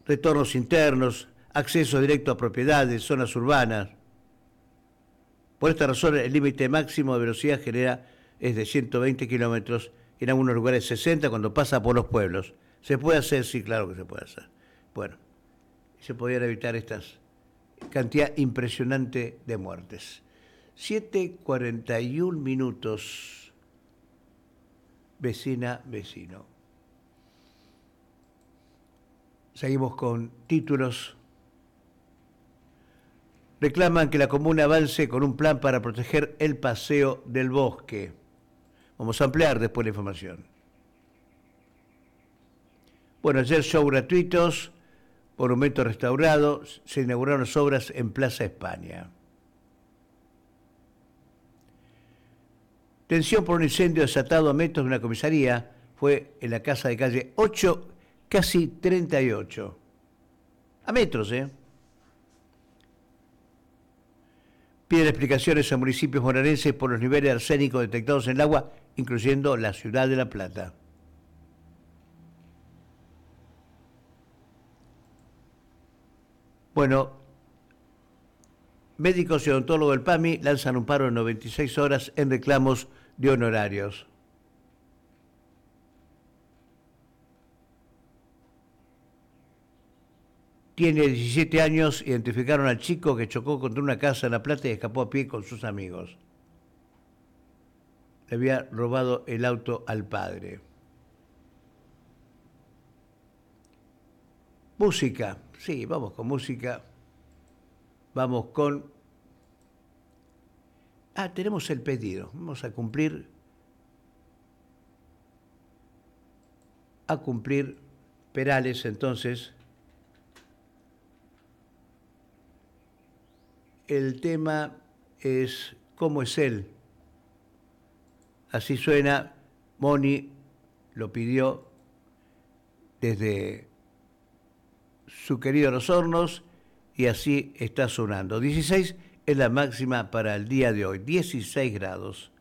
retornos internos, acceso directo a propiedades, zonas urbanas. Por esta razón, el límite máximo de velocidad es de 120 kilómetros, en algunos lugares 60 cuando pasa por los pueblos. ¿Se puede hacer? Sí, claro que se puede hacer. Bueno, se podrían evitar estas cantidad impresionante de muertes. 7:41 minutos. Vecina, vecino. Seguimos con títulos. Reclaman que la comuna avance con un plan para proteger el paseo del bosque. Vamos a ampliar después la información. Bueno, ayer show gratuitos, monumento restaurado, se inauguraron las obras en Plaza España. Tensión por un incendio desatado a metros de una comisaría, fue en la casa de calle 8, casi 38. A metros, Piden explicaciones a municipios bonaerenses por los niveles arsénicos detectados en el agua, incluyendo la ciudad de La Plata. Bueno, médicos y odontólogos del PAMI lanzan un paro de 96 horas en reclamos de honorarios. Tiene 17 años, identificaron al chico que chocó contra una casa en La Plata y escapó a pie con sus amigos. Le había robado el auto al padre. Música, sí, vamos con música. Vamos con... tenemos el pedido. Vamos a cumplir Perales, entonces. El tema es ¿Cómo es él? Así suena. Moni lo pidió desde su querido Los Hornos y así está sonando. 16 es la máxima para el día de hoy, 16 grados.